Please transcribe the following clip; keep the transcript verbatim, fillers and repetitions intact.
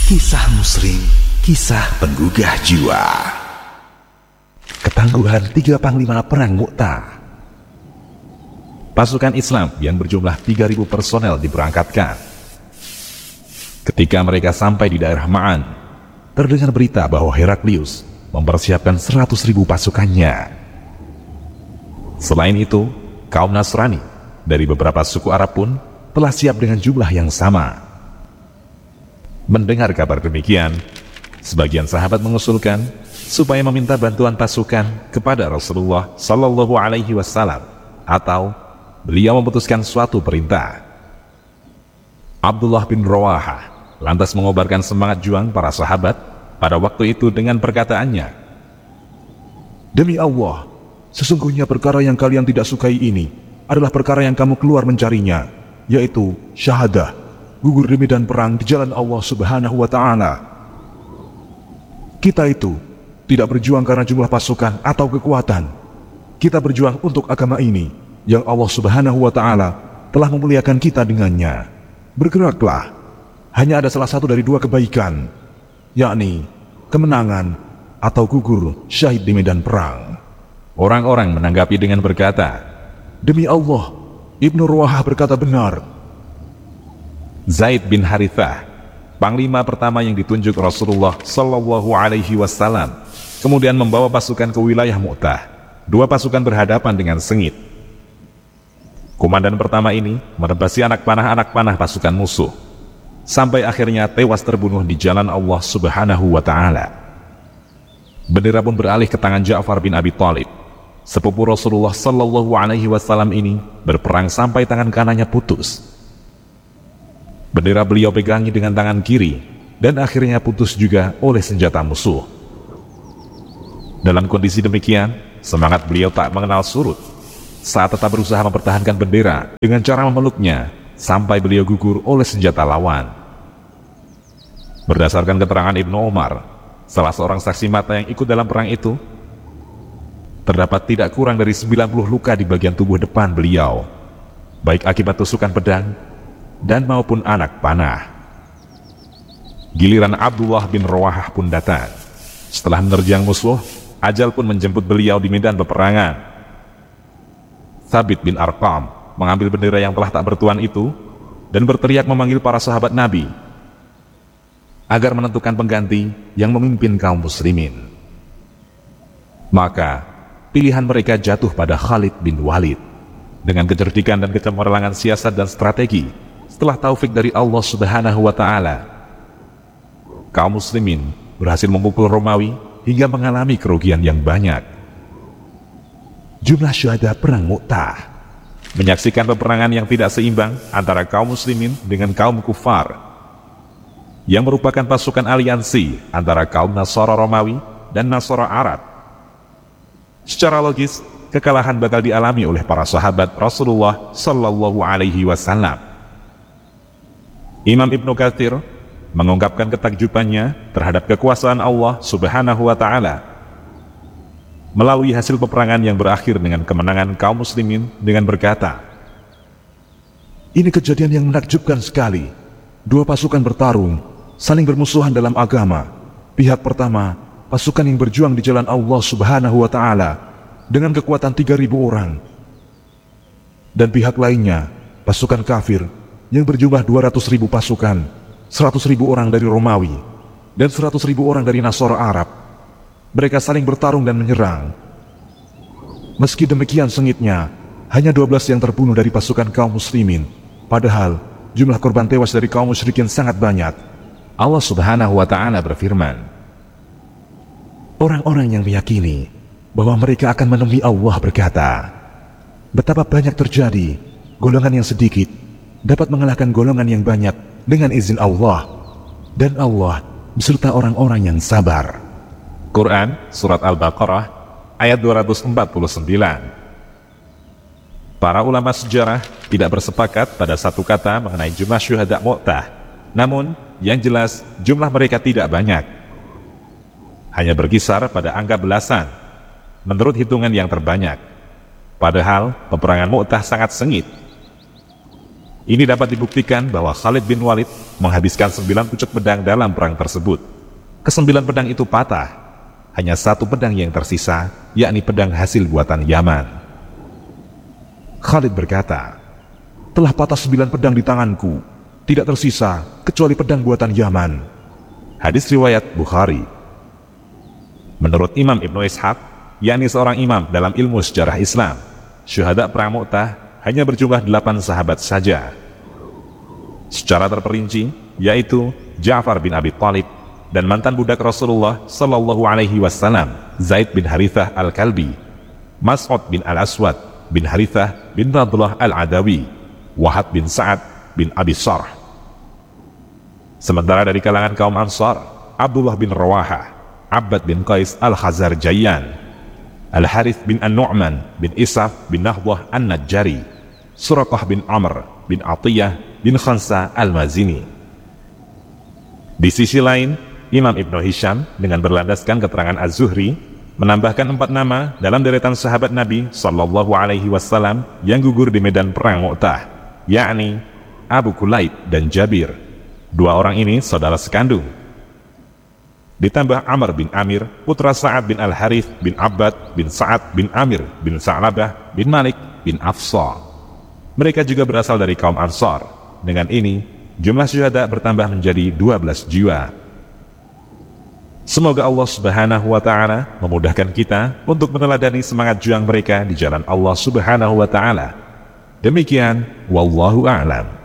Kisah Muslim, kisah penggugah jiwa. Ketangguhan tiga panglima perang Mu'tah. Pasukan Islam yang berjumlah tiga ribu personel diberangkatkan. Ketika mereka sampai di daerah Ma'an, terdengar berita bahwa Heraklius mempersiapkan seratus ribu pasukannya. Selain itu, kaum Nasrani dari beberapa suku Arab pun telah siap dengan jumlah yang sama. Mendengar kabar demikian, sebagian sahabat mengusulkan supaya meminta bantuan pasukan kepada Rasulullah Sallallahu Alaihi Wasallam, atau beliau memutuskan suatu perintah. Abdullah bin Rawahah lantas mengobarkan semangat juang para sahabat pada waktu itu dengan perkataannya, "Demi Allah, sesungguhnya perkara yang kalian tidak sukai ini adalah perkara yang kamu keluar mencarinya, yaitu syahadah, gugur di medan perang di jalan Allah Subhanahu wa Ta'ala. Kita itu tidak berjuang karena jumlah pasukan atau kekuatan. Kita berjuang untuk agama ini yang Allah Subhanahu wa Ta'ala telah memuliakan kita dengannya. Bergeraklah, hanya ada salah satu dari dua kebaikan, yakni kemenangan atau gugur syahid di medan perang." Orang-orang menanggapi dengan berkata, "Demi Allah, Ibnu Rawahah berkata benar." Zaid bin Harithah, panglima pertama yang ditunjuk Rasulullah Sallallahu Alaihi Wasallam, kemudian membawa pasukan ke wilayah Mu'tah. Dua pasukan berhadapan dengan sengit. Komandan pertama ini menebasi anak panah-anak panah pasukan musuh, sampai akhirnya tewas terbunuh di jalan Allah Subhanahu wa Ta'ala. Bendera pun beralih ke tangan Ja'far bin Abi Thalib. Sepupu Rasulullah Sallallahu Alaihi Wasallam ini berperang sampai tangan kanannya putus. Bendera beliau pegangi dengan tangan kiri, dan akhirnya putus juga oleh senjata musuh. Dalam kondisi demikian, semangat beliau tak mengenal surut saat tetap berusaha mempertahankan bendera dengan cara memeluknya sampai beliau gugur oleh senjata lawan. Berdasarkan keterangan Ibnu Umar, salah seorang saksi mata yang ikut dalam perang itu, terdapat tidak kurang dari sembilan puluh luka di bagian tubuh depan beliau, baik akibat tusukan pedang dan maupun anak panah. Giliran Abdullah bin Rawahah pun datang. Setelah menerjang musuh, ajal pun menjemput beliau di medan peperangan. Thabit bin Arqam mengambil bendera yang telah tak bertuan itu dan berteriak memanggil para sahabat Nabi agar menentukan pengganti yang memimpin kaum muslimin. Maka pilihan mereka jatuh pada Khalid bin Walid. Dengan kecerdikan dan kecemerlangan siasat dan strategi, setelah taufik dari Allah Subhanahu wa Ta'ala, kaum muslimin berhasil memukul Romawi hingga mengalami kerugian yang banyak. Jumlah syuhada perang Mu'tah. Menyaksikan peperangan yang tidak seimbang antara kaum muslimin dengan kaum kufar, yang merupakan pasukan aliansi antara kaum Nasara Romawi dan Nasara Arab. Secara logis, kekalahan bakal dialami oleh para sahabat Rasulullah Sallallahu Alaihi Wasallam. Imam Ibnu Katsir mengungkapkan ketakjubannya terhadap kekuasaan Allah Subhanahu wa Ta'ala melalui hasil peperangan yang berakhir dengan kemenangan kaum muslimin dengan berkata, "Ini kejadian yang menakjubkan sekali. Dua pasukan bertarung, saling bermusuhan dalam agama. Pihak pertama, pasukan yang berjuang di jalan Allah Subhanahu wa Ta'ala dengan kekuatan tiga ribu orang. Dan pihak lainnya, pasukan kafir yang berjumlah dua ratus ribu pasukan, seratus ribu orang dari Romawi, dan seratus ribu orang dari Nasara Arab. Mereka saling bertarung dan menyerang. Meski demikian sengitnya, hanya dua belas yang terbunuh dari pasukan kaum muslimin, padahal jumlah korban tewas dari kaum musyrikin sangat banyak." Allah Subhanahu wa Ta'ala berfirman, "Orang-orang yang meyakini bahwa mereka akan menemui Allah berkata, betapa banyak terjadi golongan yang sedikit dapat mengalahkan golongan yang banyak dengan izin Allah, dan Allah beserta orang-orang yang sabar." Quran Surat Al-Baqarah ayat dua ratus empat puluh sembilan. Para ulama sejarah tidak bersepakat pada satu kata mengenai jumlah syuhada Mu'tah. Namun, yang jelas jumlah mereka tidak banyak, hanya berkisar pada angka belasan menurut hitungan yang terbanyak. Padahal peperangan Mu'tah sangat sengit. Ini dapat dibuktikan bahwa Khalid bin Walid menghabiskan sembilan pucuk pedang dalam perang tersebut. Kesembilan pedang itu patah. Hanya satu pedang yang tersisa, yakni pedang hasil buatan Yaman. Khalid berkata, telah patah sembilan pedang di tanganku, tidak tersisa kecuali pedang buatan Yaman. Hadis riwayat Bukhari. Menurut Imam Ibnu Ishaq, yakni seorang imam dalam ilmu sejarah Islam, syuhada perang Mu'tah hanya berjumlah delapan sahabat saja. Secara terperinci, yaitu Ja'far bin Abi Thalib dan mantan budak Rasulullah Sallallahu Alaihi Wasallam Zaid bin Harithah Al-Kalbi, Mas'ud bin Al-Aswad bin Harithah bin Radullah Al-Adawi, Wahab bin Sa'ad bin Abi Sarh. Sementara dari kalangan kaum Ansar, Abdullah bin Rawahah, Abbad bin Qais Al-Khazarjayyan, Al-Harith bin An-Nu'man bin Isaf bin Nahdah An-Najjari, Suraqah bin Amr bin Atiyah bin Khansa Al-Mazini. Di sisi lain, Imam Ibnu Hisham dengan berlandaskan keterangan Az-Zuhri menambahkan empat nama dalam deretan sahabat Nabi Sallallahu Alaihi Wasallam yang gugur di medan perang Mu'tah, yakni Abu Kulaib dan Jabir. Dua orang ini saudara sekandung. Ditambah Amr bin Amir, putra Sa'ad bin Al-Harith bin Abbad bin Sa'ad bin Amir bin Sa'labah bin Malik bin Afsa. Mereka juga berasal dari kaum Ansar. Dengan ini, jumlah syuhada bertambah menjadi dua belas jiwa. Semoga Allah Subhanahu wa Ta'ala memudahkan kita untuk meneladani semangat juang mereka di jalan Allah Subhanahu wa Ta'ala. Demikian, wallahu a'lam.